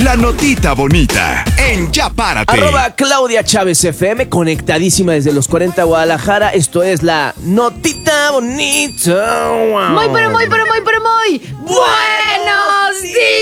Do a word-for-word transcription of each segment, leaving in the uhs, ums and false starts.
La notita bonita en Ya Párate. Arroba Claudia Chávez F M, conectadísima desde los cuarenta Guadalajara. Esto es la notita bonita. Wow. Muy, pero muy, pero muy, pero muy buenos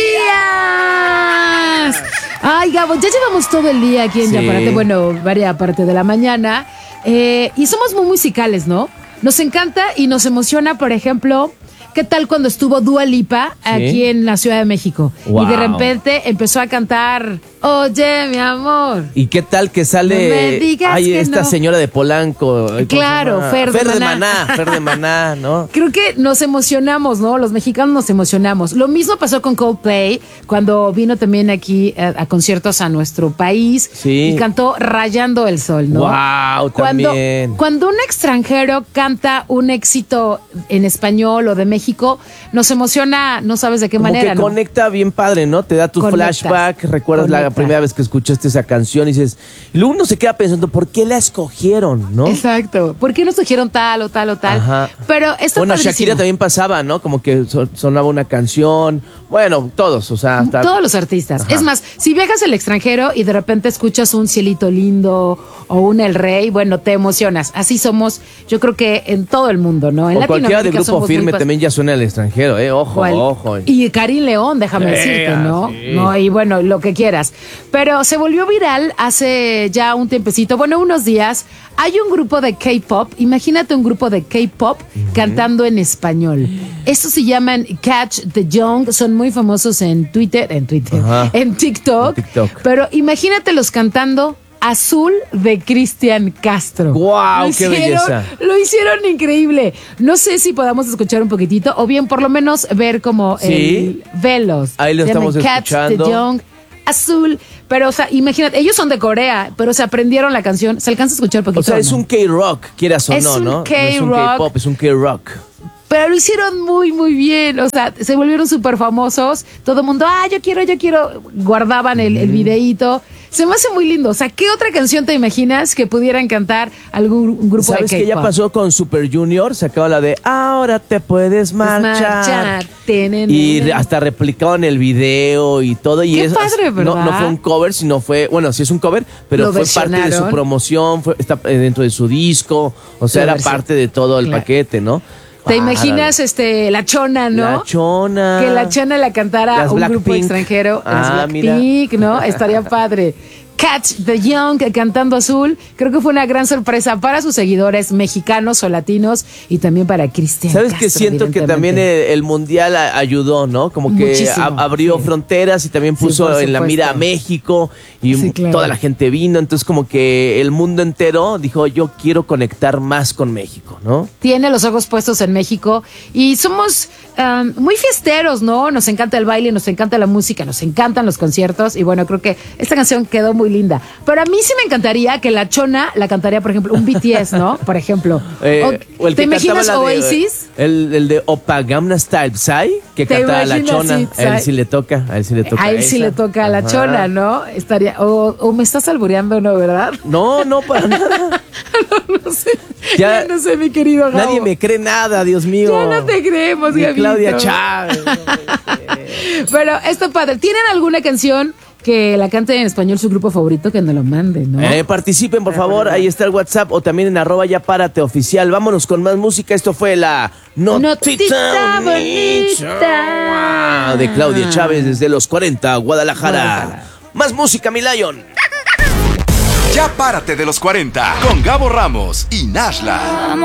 días. Ay, Gabo, ya llevamos todo el día aquí en Sí. Ya Párate. Bueno, varias parte de la mañana. Eh, y somos muy musicales, ¿no? Nos encanta y nos emociona, por ejemplo, ¿qué tal cuando estuvo Dua Lipa aquí Sí. en la Ciudad de México? Wow. Y de repente empezó a cantar Oye, mi amor. ¿Y qué tal que sale No me digas ay, que esta no. señora de Polanco? ¿Cómo se Claro, llama? Fer de Fer de Maná. Maná. Fer de Maná, ¿no? Creo que nos emocionamos, ¿no? Los mexicanos nos emocionamos. Lo mismo pasó con Coldplay cuando vino también aquí a, a conciertos a nuestro país Sí. y cantó Rayando el Sol, ¿no? Wow, Cuando, también. cuando un extranjero canta un éxito en español o de México, nos emociona, no sabes de qué Como manera, que ¿no? conecta bien padre, ¿no? Te da tu Conectas. flashback, recuerdas la Conecta. primera vez que escuchaste esa canción y dices, y luego uno se queda pensando, ¿por qué la escogieron, no? Exacto. ¿Por qué no escogieron tal o tal o tal? Ajá. Pero esto Bueno, Shakira también pasaba, ¿no? Como que so- sonaba una canción. Bueno, todos, o sea, hasta- Todos los artistas. Ajá. Es más, si viajas al extranjero y de repente escuchas un Cielito Lindo o un El Rey, bueno, te emocionas. Así somos, yo creo que en todo el mundo, ¿no? En o cualquiera de Latinoamérica Grupo somos muy Firme pas- también ya suena al extranjero, ¿eh? Ojo, ¿Cuál? ojo. Y Karin León, déjame Eh, decirte, ¿no? sí. No, y bueno, lo que quieras. Pero se volvió viral hace ya un tiempecito, bueno, unos días. Hay un grupo de K-pop, imagínate un grupo de K-pop cantando en español. Estos se llaman Catch the Young, son muy famosos en Twitter, en Twitter, Ajá. en TikTok. En TikTok. Pero imagínatelos cantando Azul de Cristian Castro. ¡Guau, Lo qué hicieron- belleza! Lo hicieron increíble. No sé si podamos escuchar un poquitito o bien por lo menos ver como Sí. el velos. Ahí lo Se llaman estamos Catch escuchando. the Young, Azul. Pero, o sea, imagínate, ellos son de Corea, pero se aprendieron la canción. ¿Se alcanza a escuchar un poquito? O sea, o es no? un K-rock, quieras o Es no, un ¿no? No es un K-rock. K-pop, es un K-rock. Pero lo hicieron muy, muy bien. O sea, se volvieron súper famosos. Todo el mundo, ah, yo quiero, yo quiero. Guardaban el, el videíto. Se me hace muy lindo. O sea, ¿qué otra canción te imaginas que pudieran cantar algún un grupo ¿Sabes de qué ya K-pop? pasó con Super Junior? Sacaba la de Ahora te puedes marchar. Marchar. Tenen- Y re- hasta replicaban el video y todo. Y Qué es, padre, no, ¿verdad? no fue un cover, sino fue, bueno, sí es un cover, pero Lo fue parte de su versionaron. promoción, fue, está eh, dentro de su disco. O sea, Lo era versión- parte de todo el Claro. paquete, ¿no? ¿Te Párale. imaginas este la Chona, no? La Chona. Que la Chona la cantara Las un grupo Blackpink. extranjero, Ah, las mira. Blackpink, ¿no? Estaría padre. Catch the Young cantando Azul, creo que fue una gran sorpresa para sus seguidores mexicanos o latinos y también para Cristian ¿Sabes Castro, qué? Siento que evidentemente. también el, el mundial a- ayudó, ¿no? Como que Muchísimo, a- abrió sí. fronteras y también Sí, puso por en la supuesto. mira a México y Sí, claro. toda la gente vino. Entonces, como que el mundo entero dijo, yo quiero conectar más con México, ¿no? Tiene los ojos puestos en México y somos um, muy fiesteros, ¿no? Nos encanta el baile, nos encanta la música, nos encantan los conciertos y bueno, creo que esta canción quedó muy linda. Pero a mí sí me encantaría que la Chona la cantaría, por ejemplo, un B T S, ¿no? Por ejemplo. Eh, O- o el ¿Te que cantaba imaginas la de- Oasis? el, el de Opa Gamma Style, Psy, que ¿Te canta la imaginas, Chona. sí, A él Psy? sí le toca, a él sí le toca. A él sí esa. le toca a la Ajá. Chona, ¿no? Estaría. O, o me estás albureando, ¿no? ¿Verdad? No, no, para nada. No sé. Ya- Ya no sé, mi querido Gabo. Nadie me cree nada, Dios mío. Ya no te creemos, Ni Gabito. Claudia Chávez. no puede ser. Pero esto padre. ¿Tienen alguna canción que la cante en español su grupo favorito? Que nos lo manden, ¿no? Eh, participen, por favor. Ahí está el WhatsApp o también en arroba ya párate oficial. Vámonos con más música. Esto fue la Notita, Notita Bonita Bonita. de Claudia Chávez desde los cuarenta, Guadalajara. Guadalajara. Más música, mi Lion. Ya Párate de los cuarenta con Gabo Ramos y Nashla.